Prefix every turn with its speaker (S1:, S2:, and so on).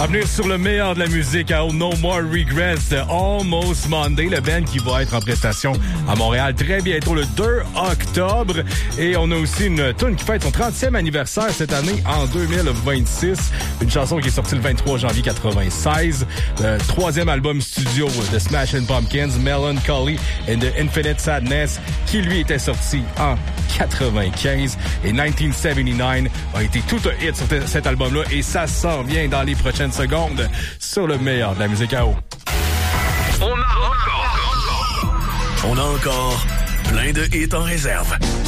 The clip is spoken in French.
S1: À venir sur le meilleur de la musique à No More Regrets de Almost Monday, le band qui va être en prestation à Montréal très bientôt le 2 octobre. Et on a aussi une tune qui fête son 30e anniversaire cette année en 2026. Une chanson qui est sortie le 23 janvier 96. Le 3e album studio de Smashing Pumpkins, Melancholy and the Infinite Sadness, qui lui était sorti en 95. Et 1979 a été tout un hit sur cet album-là et ça s'en vient dans les prochaines secondes sur le meilleur de la musique à eau.
S2: On a encore plein de hits en réserve.